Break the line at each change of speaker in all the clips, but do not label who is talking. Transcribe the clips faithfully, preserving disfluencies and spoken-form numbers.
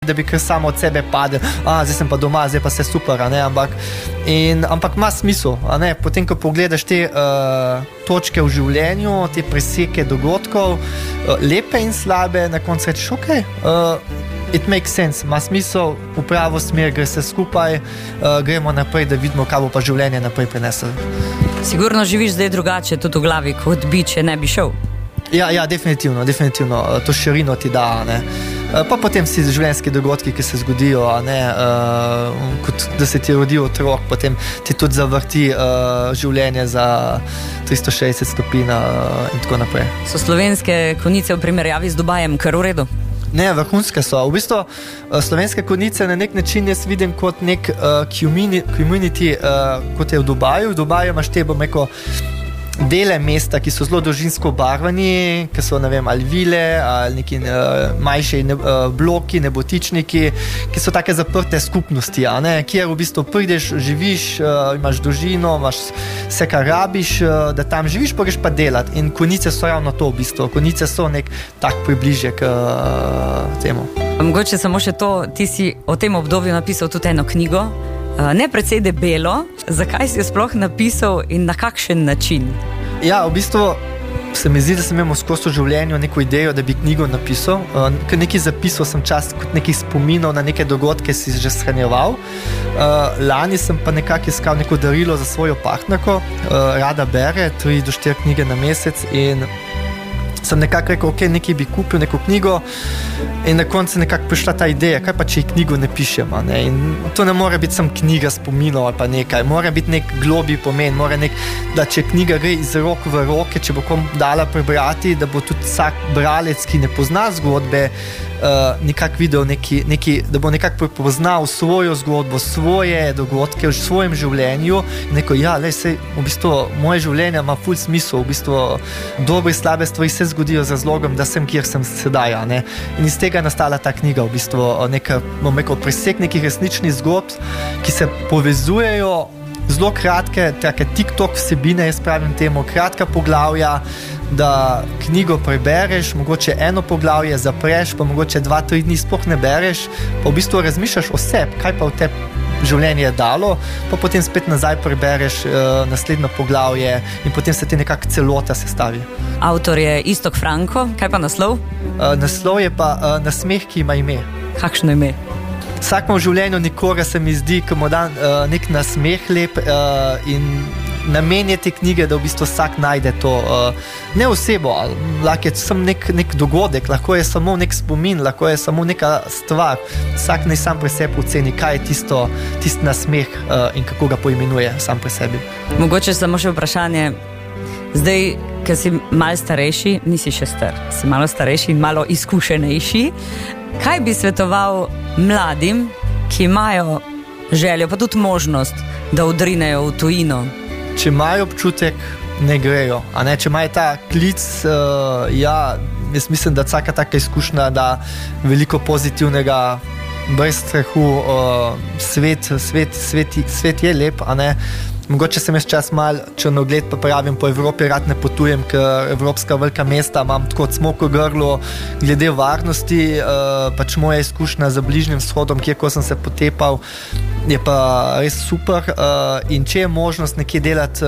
da bi kar samo od sebe padel, a zdaj sem pa doma, zdaj pa vse super, a ne, ampak, in, ampak ima smisel, a ne, potem, ko pogledaš te uh, točke v življenju, te preseke dogodkov, uh, lepe in slabe, na koncu rečeš, ok, uh, it makes sense, ima smisel, v pravo smer, gre se skupaj, uh, gremo naprej, da vidimo, kaj bo pa življenje naprej prineslo.
Sigurno živiš zdaj drugače tudi v glavi, kot bi, če ne bi šel.
Ja, ja, definitivno, definitivno, to širino ti da, ne. Pa potem si življenjski dogodki, ki se zgodijo, a ne, uh, kot da se ti rodi otrok, potem ti tudi zavrti uh, življenje za tristo šestdeset stopinj uh, in tako naprej.
So slovenske konice v primerjavi z Dubajem kar v redu?
Ne, vrhunske so. V bistvu slovenske konice na nek način jaz vidim kot nek uh, community, uh, kot je v Dubaju. V Dubaju imaš te, bom rekel, dele mesta, ki so zelo dolžinsko obarvani, ki so, ne vem, ali vile, ali neki uh, manjši ne, uh, bloki, nebotičniki, ki so take zaprte skupnosti, a ne, kjer v bistvu prideš, živiš, uh, imaš družino, imaš vse, kar rabiš, uh, da tam živiš, pa greš pa delati. In konice so ravno to v bistvu. Konice so nek tak približek uh, temu.
Mogoče samo še to, ti si o tem obdobju napisal tudi eno knjigo, ne precej debelo, zakaj si jo sploh napisal in na kakšen način?
Ja, v bistvu se mi zdi, da sem imel skozi v življenju neko idejo, da bi knjigo napisal. Ker nekaj zapisal sem čas kot nekih spominov na neke dogodke si že shranjeval. Lani sem pa nekako iskal neko darilo za svojo partnerko. Rada bere, tri do štiri knjige na mesec in sem nekako rekel, ok, nekaj bi kupil, neko knjigo in na koncu nekako prišla ta ideja, kaj pa če knjigo ne pišem, ne? In to ne more biti sam knjiga spominov ali pa nekaj, mora biti nek globi pomen, mora nek, da če knjiga gre iz rok v roke, če bo kom dala prebrati, da bo tudi vsak bralec, ki ne pozna zgodbe, uh, nekako videl neki, neki, da bo nekako prepoznal svojo zgodbo, svoje dogodke v svojem življenju in neko, ja, lej, sej, v bistvu moje življenje ima ful smisel, v bistvu dobre, slabe stvari se zgodijo z razlogom, da sem, kjer sem sedaj, ne? In iz tega je nastala ta knjiga, v bistvu neka, bom rekel, presek nekih resničnih zgodb, ki se povezujejo, zelo kratke, take TikTok vsebine, jaz pravim temu, kratka poglavja, da knjigo prebereš, mogoče eno poglavje zapreš, pa mogoče dva, tri dni sploh ne bereš, pa v bistvu razmišljaš o sebi, kaj pa v te življenje je dalo, pa potem spet nazaj prebereš uh, naslednjo poglavje in potem se ti nekako celota sestavi.
Avtor je Iztok Franko, kaj pa naslov?
Uh, naslov je pa uh, Nasmeh, ki ima ime.
Kakšno ime?
Vsakmo v življenju nikoga se mi zdi, ko mu da uh, nek nasmeh lep uh, in namen je te knjige, da v bistvu vsak najde to, uh, ne osebo, lahko je samo nek, nek dogodek, lahko je samo nek spomin, lahko je samo neka stvar. Vsak naj sam pri sebi oceni, kaj je tisto, tisti nasmeh uh, in kako ga poimenuje sam pri sebi.
Mogoče samo še vprašanje, zdaj, ker si malo starejši, nisi še star, si malo starejši in malo izkušenejši, kaj bi svetoval mladim, ki imajo željo, pa tudi možnost, da odrinejo v tujino?
Če imajo občutek, ne grejo. A ne? Če imajo ta klic, uh, ja, jaz mislim, da vsaka taka izkušnja da veliko pozitivnega, brez strahu, uh, svet, svet, svet, svet je lep, a ne? Mogoče sem jaz čas mal črnogled, pa pravim, po Evropi rad ne potujem, ker evropska velika mesta imam tako smoko grlo glede varnosti, uh, pač moja izkušnja za Bližnjim vzhodom, kjer ko sem se potepal, je pa res super uh, in če je možnost nekje delati,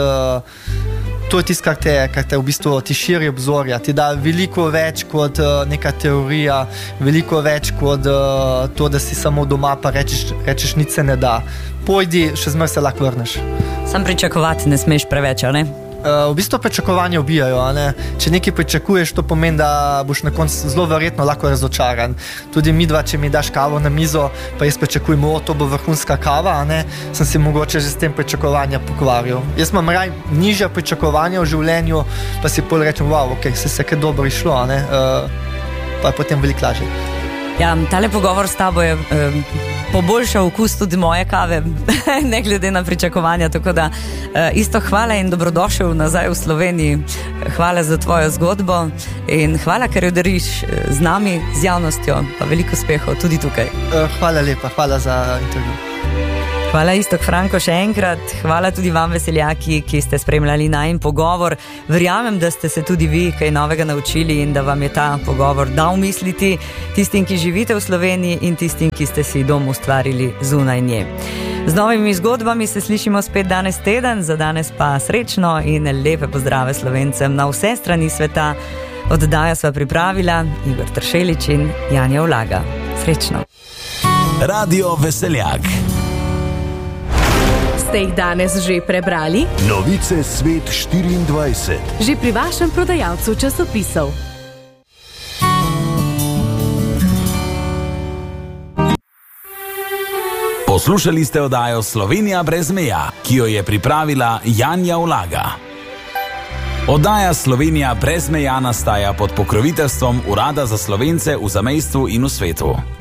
uh, to je tisto, kar te, kar te v bistvu ti širi obzorja, ti da veliko več kot uh, neka teorija, veliko več kot uh, to, da si samo doma pa rečeš, rečeš nič se ne da. Pojdi, še zmer se lahko vrneš.
Sam pričakovati ne smeš preveč, a ne?
Uh, v bistvu pričakovanja ubijajo, a ne? Če nekaj pričakuješ, to pomeni, da boš na koncu zelo verjetno lahko razočaran. Tudi mi dva, če mi daš kavo na mizo, pa jaz pričakujem, o, to bo vrhunska kava, a ne? Sem si mogoče že s tem pričakovanja pokvaril. Jaz imam raj nižja pričakovanja v življenju, pa si pol rečem, wow, ok, se se kaj dobro išlo, a ne? Uh, pa je potem veliko lažje.
Ja, tale pogovor s tabo je um, poboljšal okus tudi moje kave, ne glede na pričakovanja, tako da uh, isto hvala in dobrodošel nazaj v Sloveniji. Hvala za tvojo zgodbo in hvala, ker jo deliš z nami, z javnostjo, pa veliko uspehov tudi tukaj.
Uh, hvala lepa, hvala za intervju.
Hvala Iztok Franko še enkrat, hvala tudi vam veseljaki, ki ste spremljali najin pogovor. Verjamem, da ste se tudi vi kaj novega naučili in da vam je ta pogovor dal misliti, tistim, ki živite v Sloveniji in tistim, ki ste si dom ustvarili zunaj nje. Z novimi zgodbami se slišimo spet danes teden, za danes pa srečno in lepe pozdrave Slovencem na vse strani sveta. Oddajo sva pripravila Igor Tršelič in Janja Ulaga. Srečno.
Radio Veseljak.
Ste jih danes že prebrali?
Novice Svet štiriindvajset.
Že pri vašem prodajalcu časopisov.
Poslušali ste oddajo Slovenija brez meja, ki jo je pripravila Janja Ulaga. Oddaja Slovenija brez meja nastaja pod pokroviteljstvom Urada za Slovence v zamejstvu in v svetu.